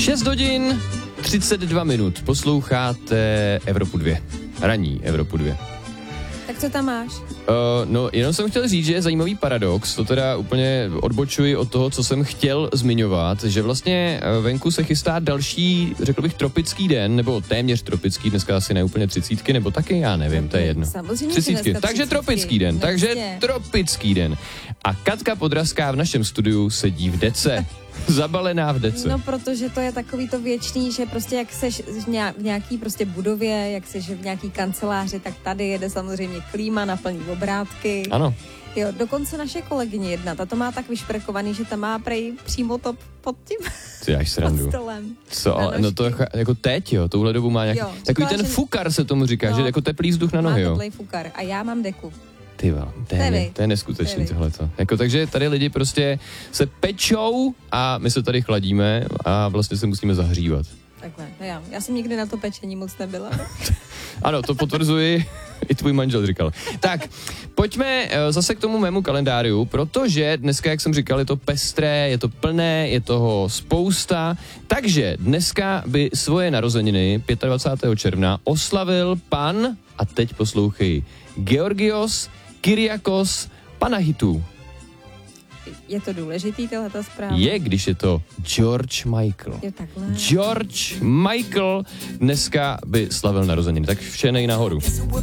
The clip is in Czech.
6 hodin 32 minut. Posloucháte Evropu 2. Ranní Evropu 2. Tak co tam máš? No, jenom jsem chtěl říct, že je zajímavý paradox, to teda úplně odbočuji od toho, co jsem chtěl zmiňovat, že vlastně venku se chystá další, řekl bych, tropický den, nebo téměř tropický, dneska asi ne úplně 30, nebo taky, já nevím, to je jedno. Samozřejmě 30. Takže tropický den, tropický den. A Katka Podrazská v našem studiu sedí v dece. Zabalená v dece. No, protože to je takový to věčný, že prostě jak seš v nějaký prostě budově, jak seš v nějaký kanceláři, tak tady jede samozřejmě klíma na plný obrátky. Ano. Jo, dokonce naše kolegyně jedna, ta to má tak vyšperkovaný, že ta má prej přímo to pod tím Ty dáš srandu. pod stolem. Co, ale no to jako teď, jo, touhle dobu má nějaký, takový ten fukar se tomu říká, že jako teplý vzduch na nohy, jo. Má teplý fukar a já mám deku. Ty vole, to je neskutečný tohleto. Jako, takže tady lidi prostě se pečou a my se tady chladíme a vlastně se musíme zahřívat. Takhle, no já jsem nikdy na to pečení moc nebyla. Ano, to potvrzuji, i tvůj manžel říkal. Tak, pojďme zase k tomu mému kalendáriu, protože dneska, jak jsem říkal, je to pestré, je to plné, je toho spousta, takže dneska by svoje narozeniny 25. června oslavil pan, a teď poslouchej, Georgios Kyriakos Panahitou. Je to důležitý, tato zpráva? Je, když je to George Michael. Je takhle. George Michael dneska by slavil narozeniny, tak vše nej nahoru.